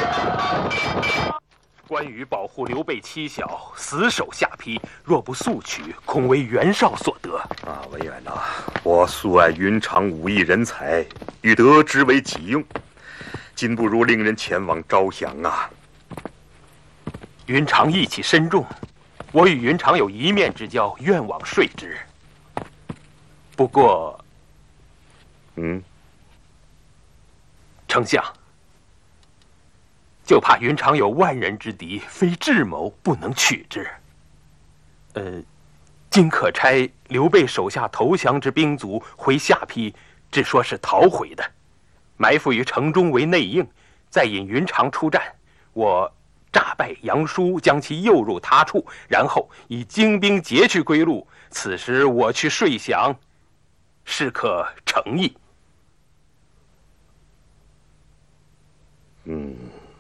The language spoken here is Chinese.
关羽保护刘备妻小，死守下邳，若不速取，恐为袁绍所得。 啊，文远呐，我素爱云长武艺人才，欲得之为己用，今不如令人前往招降啊。 云长义气深重，我与云长有一面之交，愿往说之。不过，丞相，就怕云长有万人之敌，非智谋不能取之。今可差刘备手下投降之兵卒回下邳，只说是逃回的，埋伏于城中为内应，再引云长出战。我诈败杨叔，将其诱入他处，然后以精兵劫去归路。此时我去说降，是可成议。